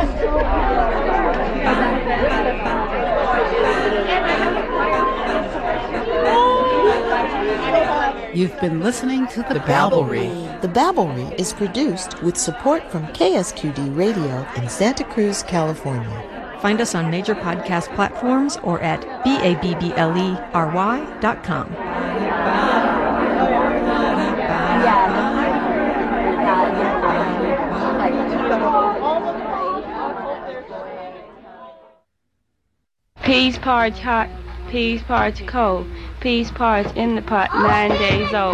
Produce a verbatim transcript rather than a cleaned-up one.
You've been listening to The, the Babblery. The Babblery is produced with support from K S Q D Radio in Santa Cruz, California. Find us on major podcast platforms or at B A B B L E R Y dot com. Peas parts hot, peas parts cold, peas parts in the pot, nine days old.